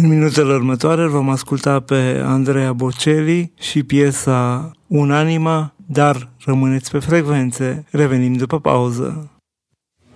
În minutele următoare vom asculta pe Andrea Bocelli și piesa Unanima, dar rămâneți pe frecvențe, revenim după pauză.